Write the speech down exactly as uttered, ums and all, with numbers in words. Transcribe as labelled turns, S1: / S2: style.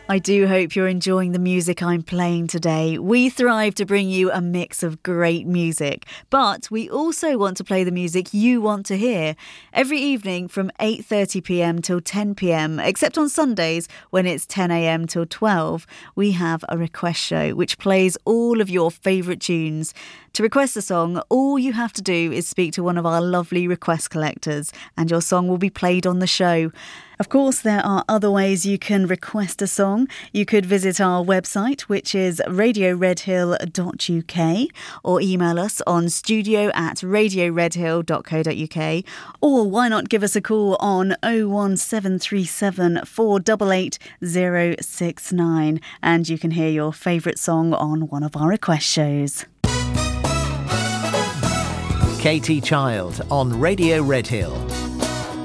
S1: I do hope you're enjoying the music I'm playing today. We thrive to bring you a mix of great music, but we also want to play the music you want to hear. Every evening from eight thirty p m till ten p m, except on Sundays when it's ten a m till twelve, we have a request show which plays all of your favourite tunes. To request a song, all you have to do is speak to one of our lovely request collectors and your song will be played on the show. Of course, there are other ways you can request a song. You could visit our website, which is radio red hill dot u k, or email us on studio at radio red hill dot co dot u k, or why not give us a call on oh one seven three seven, four eight eight, oh six nine, and you can hear your favourite song on one of our request shows.
S2: Katie Child on Radio Red Hill.